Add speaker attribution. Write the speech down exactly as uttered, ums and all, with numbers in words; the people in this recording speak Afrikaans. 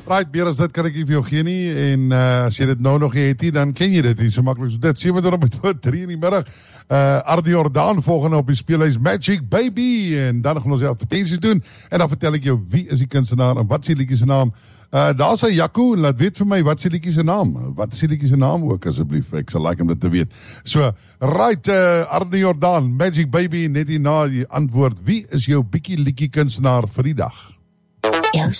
Speaker 1: Right, meer as dit kan ek nie vir jou gee nie, en uh, as jy dit nou nog nie het nie, dan ken jy dit nie, so makkelijk so dit, sewe tot drie in die middag, uh, Ardi Jordaan volgende op die speelhuis Magic Baby, en dan gaan ons die advertenties doen, en dan vertel ek jou wie is die kunstenaar, en wat is die liedjie se naam, uh, daar is hy Jaco, en laat weet vir my, wat is die liedjie se naam, wat is die liedjie se naam ook, asseblief, ek sal like om dit te weet, so, right, uh, Ardi Jordaan, Magic Baby, net hierna die antwoord, wie is jou bietjie liedjie kunstenaar vir die dag?